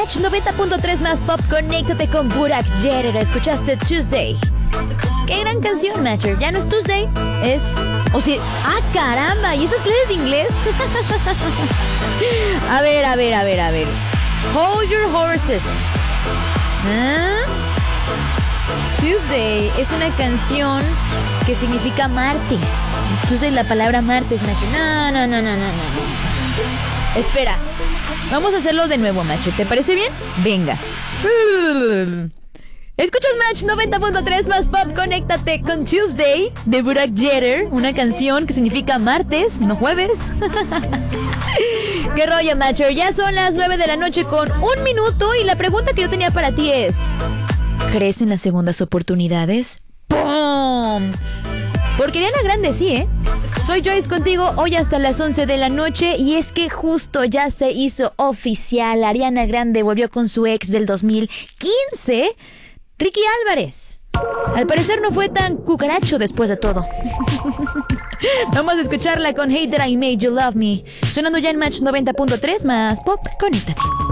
Match 90.3 más pop. Conéctate con Burak Jeter. Escuchaste Tuesday. Qué gran canción, Matcher. Ya no es Tuesday, es... O sea... ¡Ah, caramba! ¿Y esas clases de inglés? A ver. Hold your horses. ¿Ah? Tuesday es una canción que significa martes. Tuesday es la palabra martes, Matcher. No. Espera. Vamos a hacerlo de nuevo, Matcher. ¿Te parece bien? Venga. Escuchas Match 90.3 más pop. Conéctate con Tuesday de Burak Jeter, una canción que significa martes, no jueves. Qué rollo, Matcher. Ya son las 9 de la noche con 1 minuto y la pregunta que yo tenía para ti es: ¿crees en las segundas oportunidades? ¡Pum! Porque Ariana Grande sí, ¿eh? Soy Joyce contigo hoy hasta las 11 de la noche y es que justo ya se hizo oficial. Ariana Grande volvió con su ex del 2015, Ricky Álvarez. Al parecer no fue tan cucaracho después de todo. Vamos a escucharla con Hey That I Made You Love Me. Sonando ya en Match 90.3 más pop. Conéctate.